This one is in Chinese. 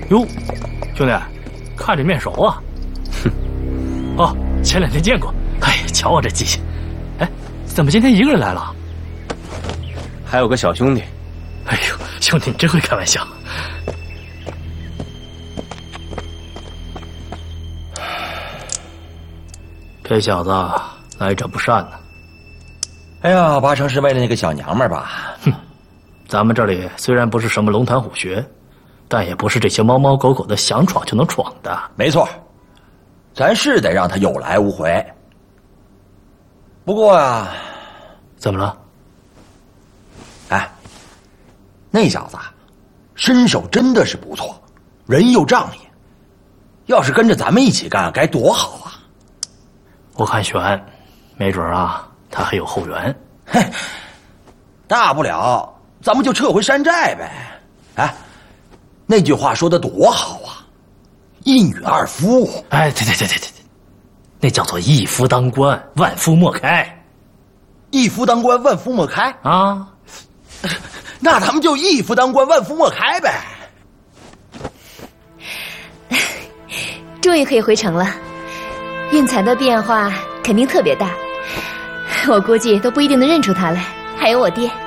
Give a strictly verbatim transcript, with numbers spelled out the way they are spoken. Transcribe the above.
哟，兄弟，看着面熟啊。哼，哦，前两天见过。哎呀，瞧我这记性。哎，怎么今天一个人来了？ 还有个小兄弟。 哎呦，兄弟你真会开玩笑。这小子来者不善呢。 哎呀，八成是为了那个小娘们儿吧？ 哼，咱们这里虽然不是什么龙潭虎穴，但也不是这些猫猫狗狗的想闯就能闯的。 没错，咱是得让他有来无回。不过啊， 怎么了？ 哎，那小子身手真的是不错，人又仗义，要是跟着咱们一起干，该多好啊！ 我看悬，没准啊，他还有后援。 嘿，大不了咱们就撤回山寨呗。哎，那句话说的多好啊，一女二夫。 哎，对对对对对对，那叫做一夫当关，万夫莫开。 一夫当关，万夫莫开啊！ 那咱们就一夫当关，万夫莫开呗。 终于可以回城了，运彩的变化肯定特别大，我估计都不一定能认出他来。还有我爹。